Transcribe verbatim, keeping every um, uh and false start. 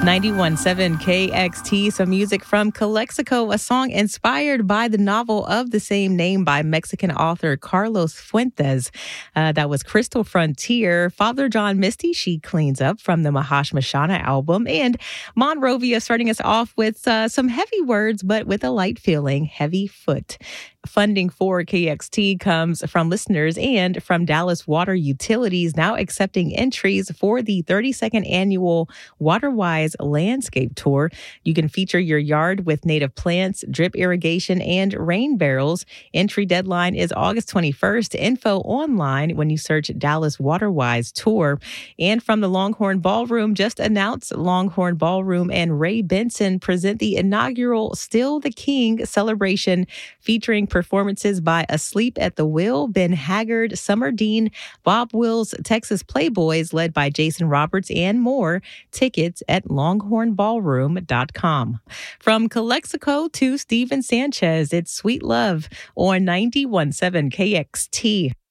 ninety-one point seven K X T, some music from Calexico, a song inspired by the novel of the same name by Mexican author Carlos Fuentes. Uh, that was Crystal Frontier. Father John Misty, She Cleans Up from the Mahash Mashana album. And Monrovia starting us off with uh, some heavy words, but with a light feeling, Heavy Foot. Funding for K X T comes from listeners and from Dallas Water Utilities, now accepting entries for the thirty-second annual WaterWise Landscape Tour. You can feature your yard with native plants, drip irrigation, and rain barrels. Entry deadline is August twenty-first. Info online when you search Dallas WaterWise Tour. And from the Longhorn Ballroom, just announced Longhorn Ballroom and Ray Benson present the inaugural Still the King celebration featuring performances by Asleep at the Wheel, Ben Haggard, Summer Dean, Bob Wills, Texas Playboys, led by Jason Roberts, and more. Tickets at longhorn ballroom dot com. From Calexico to Steven Sanchez, it's Sweet Love on ninety-one point seven K X T.